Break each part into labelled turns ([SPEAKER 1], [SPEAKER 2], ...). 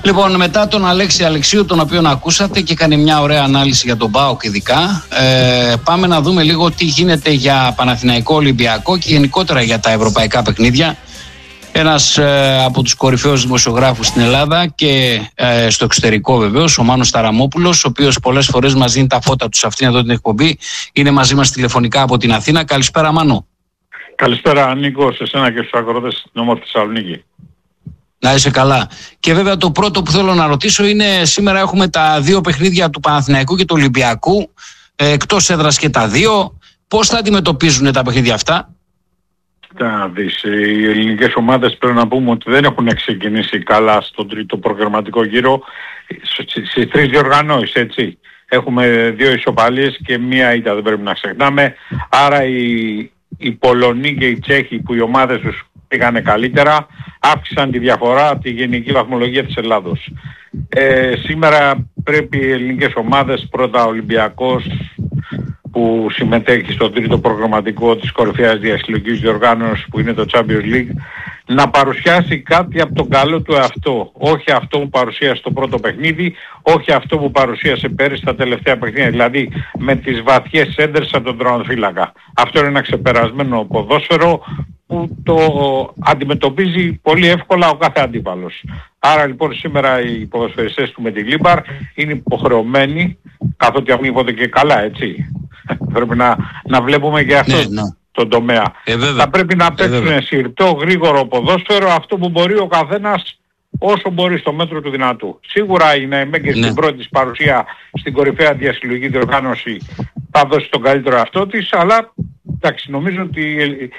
[SPEAKER 1] Λοιπόν, μετά τον Αλέξη Αλεξίου, τον οποίον ακούσατε και έκανε μια ωραία ανάλυση για τον ΠΑΟΚ ειδικά, πάμε να δούμε λίγο τι γίνεται για Παναθηναϊκό Ολυμπιακό και γενικότερα για τα ευρωπαϊκά παιχνίδια. Ένας από τους κορυφαίους δημοσιογράφους στην Ελλάδα και στο εξωτερικό βεβαίως, ο Μάνος Ταραμόπουλος, ο οποίος πολλές φορές μας δίνει τα φώτα του σε αυτήν εδώ την εκπομπή, είναι μαζί μας τηλεφωνικά από την Αθήνα. Καλησπέρα, Μάνο.
[SPEAKER 2] Καλησπέρα, Νίκο, σε εσένα και στους ακρότες στην όμορφη Θεσσαλονίκη.
[SPEAKER 1] Να είσαι καλά. Και βέβαια το πρώτο που θέλω να ρωτήσω είναι, σήμερα έχουμε τα δύο παιχνίδια του Παναθηναϊκού και του Ολυμπιακού, εκτός έδρας και τα δύο. Πώς θα αντιμετωπίζουν τα παιχνίδια αυτά?
[SPEAKER 2] Να δεις, οι ελληνικές ομάδες πρέπει να πούμε ότι δεν έχουν ξεκινήσει καλά στον τρίτο προγραμματικό γύρο στις τρεις διοργανώσεις, έτσι. Έχουμε δύο ισοπαλίες και μία ήττα, δεν πρέπει να ξεχνάμε. Άρα οι Πολωνοί και οι Τσέχοι, που οι ομάδες τους πήγανε καλύτερα, αύξησαν τη διαφορά από τη γενική βαθμολογία της Ελλάδος. Σήμερα πρέπει οι ελληνικές ομάδες, πρώτα ο Ολυμπιακός που συμμετέχει στο τρίτο προγραμματικό της κορυφαίας διασυλλογικής διοργάνωσης που είναι το Champions League, να παρουσιάσει κάτι από τον καλό του εαυτό. Όχι αυτό που παρουσίασε στο πρώτο παιχνίδι, όχι αυτό που παρουσίασε πέρυσι στα τελευταία παιχνίδια, δηλαδή με τις βαθιές σέντερς από τον τερματοφύλακα. Αυτό είναι ένα ξεπερασμένο ποδόσφαιρο που το αντιμετωπίζει πολύ εύκολα ο κάθε αντίπαλος. Άρα λοιπόν σήμερα οι ποδοσφαιριστές του με τη Λίμπαρ είναι υποχρεωμένοι, καθότι αμείβονται και καλά, έτσι. Πρέπει να βλέπουμε και αυτό τον τομέα. Θα πρέπει να παίξουν συρτό, γρήγορο ποδόσφαιρο, αυτό που μπορεί ο καθένας όσο μπορεί στο μέτρο του δυνατού. Σίγουρα η Ναϊμέγκε στην πρώτη της παρουσία στην κορυφαία διασυλλογική διοργάνωση θα δώσει τον καλύτερο αυτό της, αλλά εντάξει, νομίζω ότι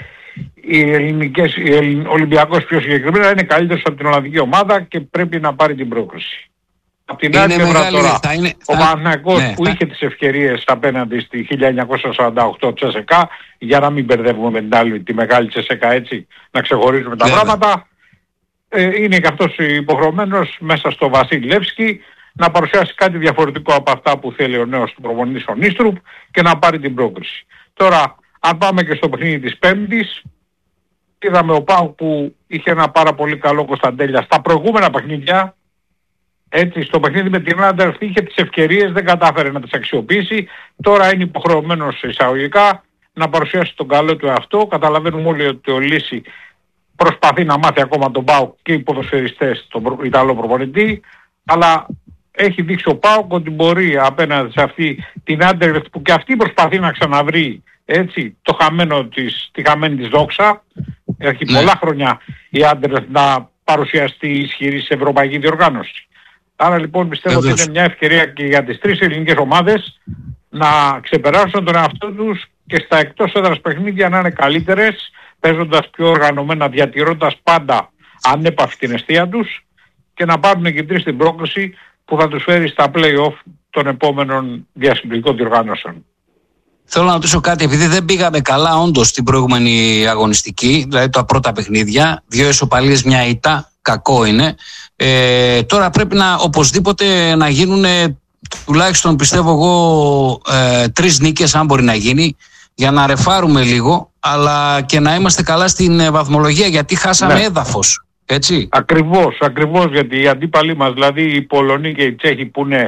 [SPEAKER 2] ο Ολυμπιακός πιο συγκεκριμένα είναι καλύτερος από την Ολλανδική ομάδα και πρέπει να πάρει την πρόκριση. Απ' την άλλη πλευρά τώρα, ο Παναθηναϊκός που είχε τις ευκαιρίες απέναντι στη 1948 Τσέσεκα, για να μην μπερδεύουμε με την άλλη τη μεγάλη Τσέσεκα, έτσι, να ξεχωρίζουμε τα πράγματα, είναι και αυτός υποχρεωμένος μέσα στο Βασίλη Λεύσκι να παρουσιάσει κάτι διαφορετικό από αυτά που θέλει ο νέος του προπονητής ο Νίστρουπ και να πάρει την πρόκριση. Τώρα, αν πάμε και στο παιχνίδι της Πέμπτης, είδαμε ο ΠΑΟΚ που είχε ένα πάρα πολύ καλό Κωνσταντέλια στα προηγούμενα παιχνίδια. Έτσι, στο παιχνίδι με την Άντερ είχε τις ευκαιρίες, δεν κατάφερε να τις αξιοποιήσει. Τώρα είναι υποχρεωμένος εισαγωγικά να παρουσιάσει τον καλό του εαυτό. Καταλαβαίνουμε όλοι ότι ο Λύση προσπαθεί να μάθει ακόμα τον ΠΑΟΚ και οι ποδοσφαιριστές τον Ιταλό προπονητή, αλλά έχει δείξει ο ΠΑΟΚ ότι μπορεί απέναντι σε αυτή την Άντερ που και αυτή προσπαθεί να ξαναβρει, έτσι, τη χαμένη της δόξα. Έχει πολλά χρόνια η Άντερ να παρουσιαστεί ισχυρή σε ευρωπαϊκή διοργάνωση. Άρα λοιπόν πιστεύω ότι είναι μια ευκαιρία και για τις τρεις ελληνικές ομάδες να ξεπεράσουν τον εαυτό τους και στα εκτός έδρας παιχνίδια να είναι καλύτερες, παίζοντας πιο οργανωμένα, διατηρώντας πάντα ανέπαυση την εστία τους και να πάρουν και τρεις την πρόκληση που θα τους φέρει στα play-off των επόμενων διασυλλογικών διοργάνωσεων.
[SPEAKER 1] Θέλω να ρωτήσω κάτι, επειδή δεν πήγαμε καλά όντως την προηγούμενη αγωνιστική, δηλαδή τα πρώτα παιχνίδια, δύο ισοπαλίες, μια ήττα, κακό είναι. Τώρα πρέπει οπωσδήποτε να γίνουν τουλάχιστον, πιστεύω εγώ, 3 νίκες, αν μπορεί να γίνει, για να ρεφάρουμε λίγο, αλλά και να είμαστε καλά στην βαθμολογία, γιατί χάσαμε έδαφος. Έτσι.
[SPEAKER 2] Ακριβώς, γιατί οι αντίπαλοι μας, δηλαδή οι Πολωνοί και οι Τσέχοι που είναι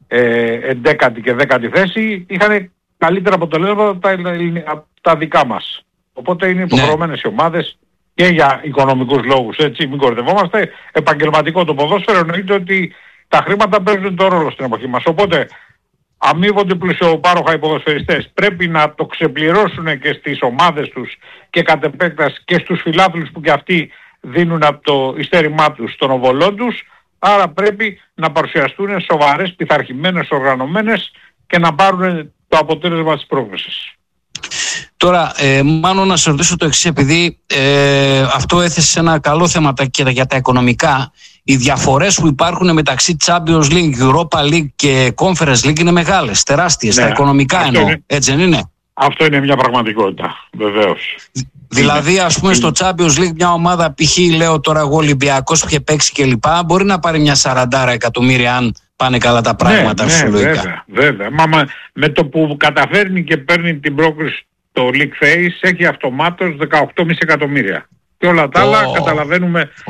[SPEAKER 2] 11η και 10η θέση, είχαν καλύτερα αποτελέσματα από τα δικά μας. Οπότε είναι υποχρεωμένες οι ομάδες και για οικονομικούς λόγους, έτσι, μην κορδευόμαστε. Επαγγελματικό το ποδόσφαιρο, εννοείται ότι τα χρήματα παίζουν το ρόλο στην εποχή μας. Οπότε αμείβονται πλουσιοπάροχα οι ποδοσφαιριστές. Πρέπει να το ξεπληρώσουν και στις ομάδες τους και κατ' επέκταση και στους φιλάθλους που και αυτοί δίνουν από το ειστέρημά τους τον οβολό τους. Άρα πρέπει να παρουσιαστούν σοβαρές, πειθαρχημένες, οργανωμένες και να πάρουν το αποτέλεσμα της πρόκλησης.
[SPEAKER 1] Τώρα, μάλλον να σε ρωτήσω το εξής, επειδή αυτό έθεσε ένα καλό θέμα και για τα οικονομικά. Οι διαφορές που υπάρχουν μεταξύ Champions League, Europa League και Conference League είναι μεγάλες, τεράστιες, τα οικονομικά εννοώ, έτσι δεν είναι?
[SPEAKER 2] Αυτό είναι μια πραγματικότητα, βεβαίως.
[SPEAKER 1] Δηλαδή, ας πούμε, στο Champions League μια ομάδα, π.χ. λέω τώρα εγώ Ολυμπιακός που είχε παίξει κλπ., μπορεί να πάρει μια 40 εκατομμύρια αν πάνε καλά τα πράγματα φυσιολογικά.
[SPEAKER 2] Βέβαια. Μα με το που καταφέρνει και παίρνει την πρόκριση το League Phase έχει αυτομάτως 18,5 εκατομμύρια. Και όλα τα άλλα καταλαβαίνουμε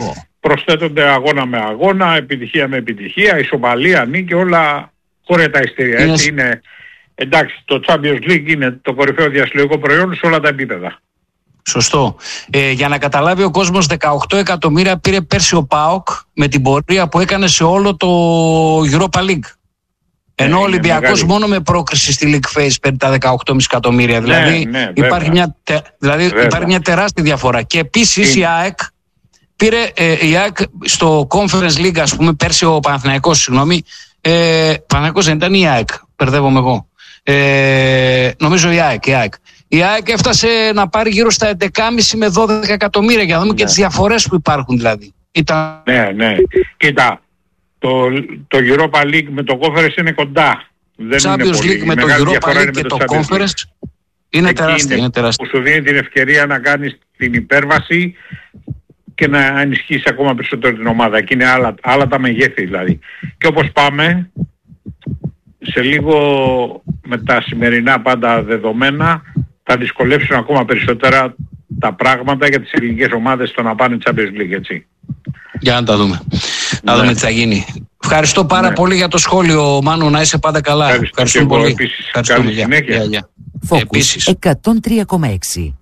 [SPEAKER 2] προσθέτονται αγώνα με αγώνα, επιτυχία με επιτυχία, ισοπαλία, νίκη, όλα χωρί τα ειστήρια. Έτσι είναι. Εντάξει, το Champions League είναι το κορυφαίο διασυλλογικό προϊόν σε όλα τα επίπεδα.
[SPEAKER 1] Σωστό. Για να καταλάβει ο κόσμος, 18 εκατομμύρια πήρε πέρσι ο ΠΑΟΚ με την πορεία που έκανε σε όλο το Europa League. Ενώ ο Ολυμπιακός μόνο με πρόκριση στη League Phase παίρνει τα 18,5 εκατομμύρια. Δηλαδή, υπάρχει μια τεράστια διαφορά. Και επίσης η ΑΕΚ πήρε στο Conference League, ας πούμε, πέρσι ο Παναθηναϊκός, Παναθηναϊκός δεν ήταν η ΑΕΚ, μπερδεύομαι εγώ. Νομίζω η ΑΕΚ. Η ΑΕΚ έφτασε να πάρει γύρω στα 11,5 με 12 εκατομμύρια, για να δούμε και τις διαφορές που υπάρχουν δηλαδή.
[SPEAKER 2] Ναι. Κοίτα, το Europa League με το Conference είναι κοντά. Δεν
[SPEAKER 1] Champions
[SPEAKER 2] είναι πολύ.
[SPEAKER 1] League με το Europa League και το Conference είναι τεράστια.
[SPEAKER 2] Που σου δίνει την ευκαιρία να κάνεις την υπέρβαση και να ενισχύσεις ακόμα περισσότερο την ομάδα. Εκεί είναι άλλα τα μεγέθη δηλαδή. Και όπως πάμε, σε λίγο με τα σημερινά πάντα δεδομένα, θα δυσκολεύσουν ακόμα περισσότερα τα πράγματα για τις ελληνικές ομάδες στο να πάνε Champions League, έτσι.
[SPEAKER 1] Για να τα δούμε. Να δούμε τι θα γίνει. Ευχαριστώ πάρα πολύ για το σχόλιο, Μάνου, να είσαι πάντα καλά.
[SPEAKER 2] Ευχαριστούμε πολύ.
[SPEAKER 1] Καλή συνέχεια.
[SPEAKER 3] Focus 103,6.